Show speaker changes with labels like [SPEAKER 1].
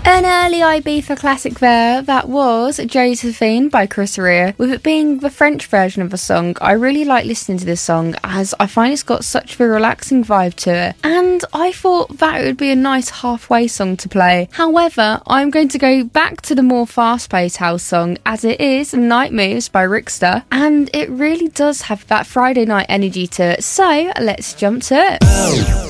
[SPEAKER 1] An early Ibiza classic there, that was Josephine by Chris Rea. With it being the French version of a song, I really like listening to this song as I find it's got such a relaxing vibe to it. And I thought that would be a nice halfway song to play. However, I'm going to go back to the more fast-paced house song as it is Night Moves by Rickster. And it really does have that Friday night energy to it. So let's jump to it.